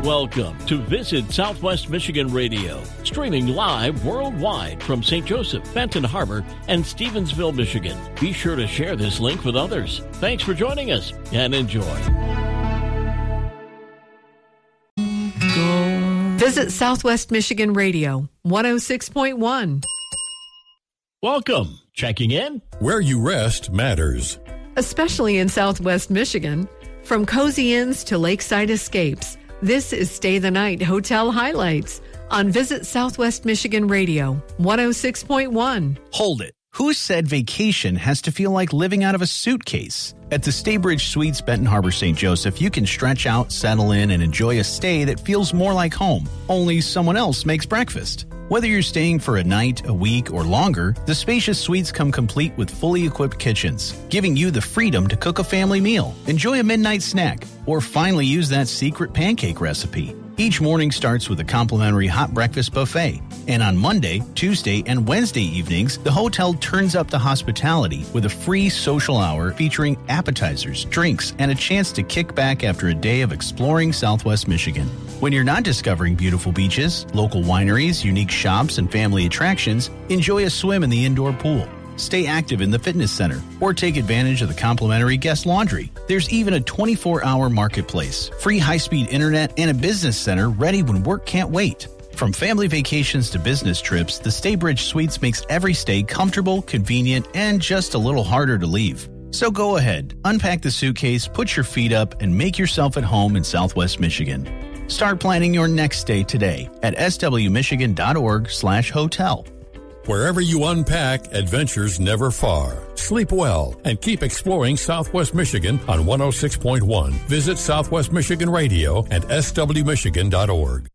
Welcome to Visit Southwest Michigan Radio, streaming live worldwide from St. Joseph, Benton Harbor, and Stevensville, Michigan. Be sure to share this link with others. Thanks for joining us and enjoy. Visit Southwest Michigan Radio, 106.1. Welcome. Checking in. Where you rest matters. Especially in Southwest Michigan. From cozy inns to lakeside escapes, this is Stay the Night Hotel Highlights on Visit Southwest Michigan Radio, 106.1. Hold it. Who said vacation has to feel like living out of a suitcase? At the Staybridge Suites Benton Harbor St. Joseph, you can stretch out, settle in, and enjoy a stay that feels more like home, only someone else makes breakfast. Whether you're staying for a night, a week, or longer, the spacious suites come complete with fully equipped kitchens, giving you the freedom to cook a family meal, enjoy a midnight snack, or finally use that secret pancake recipe. Each morning starts with a complimentary hot breakfast buffet. And on Monday, Tuesday, and Wednesday evenings, the hotel turns up the hospitality with a free social hour featuring appetizers, drinks, and a chance to kick back after a day of exploring Southwest Michigan. When you're not discovering beautiful beaches, local wineries, unique shops, and family attractions, enjoy a swim in the indoor pool. Stay active in the fitness center, or take advantage of the complimentary guest laundry. There's even a 24-hour marketplace, free high-speed internet, and a business center ready when work can't wait. From family vacations to business trips, the Staybridge Suites makes every stay comfortable, convenient, and just a little harder to leave. So go ahead, unpack the suitcase, put your feet up, and make yourself at home in Southwest Michigan. Start planning your next stay today at swmichigan.org/hotel. Wherever you unpack, adventures never far. Sleep well and keep exploring Southwest Michigan on 106.1. Visit Southwest Michigan Radio and swmichigan.org.